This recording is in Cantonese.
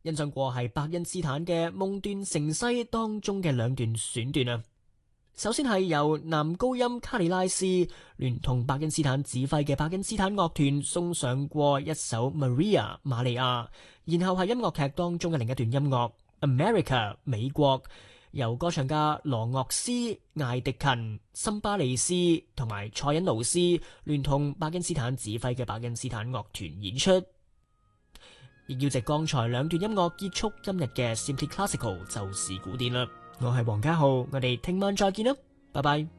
欣賞過係伯恩斯坦嘅《夢斷城西》當中嘅兩段選段啊。首先係由男高音卡里拉斯聯同伯恩斯坦指揮嘅伯恩斯坦樂團送上過一首 Maria 瑪利亞，然後係音樂劇當中嘅另一段音樂 America 美國，由歌唱家羅樂斯、艾迪勤、森巴利斯同埋蔡恩勞斯聯同伯恩斯坦指揮嘅伯恩斯坦樂團演出。亦要藉剛才兩段音樂結束今日嘅 Simply Classical 就是古典啦。我係黃家浩，我哋聽晚再見啦，拜拜。